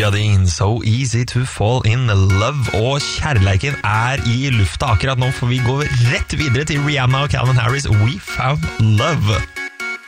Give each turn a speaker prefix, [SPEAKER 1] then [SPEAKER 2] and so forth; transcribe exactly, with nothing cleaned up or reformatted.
[SPEAKER 1] Avril Lavigne, So Easy to Fall in Love. Og kjærleiken er i lufta akkurat nå, for vi går rett videre til Rihanna og Calvin Harris, We Found Love.